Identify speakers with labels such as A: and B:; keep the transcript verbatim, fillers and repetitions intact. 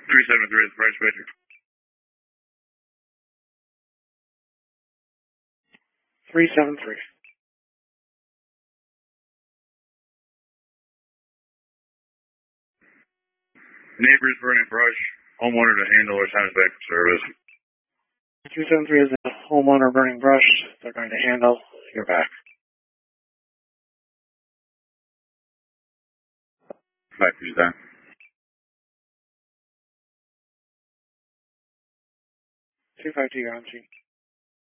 A: three seven three is Price Major.
B: three seven three.
A: Neighbors burning brush. Homeowner to handle or send us back to service.
B: two seven three is the homeowner burning brush. They're going to handle. You're back.
A: Back to you, Dan.
B: two five two, you're on G.